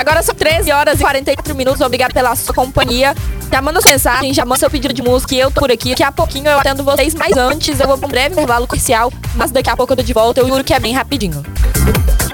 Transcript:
Agora são 13 horas e 44 minutos. Obrigado pela sua companhia. Já manda sua mensagem, já manda seu pedido de música e eu tô por aqui. Daqui a pouquinho eu atendo vocês, mas antes eu vou pra um breve intervalo comercial. Mas daqui a pouco eu tô de volta. Eu juro que é bem rapidinho.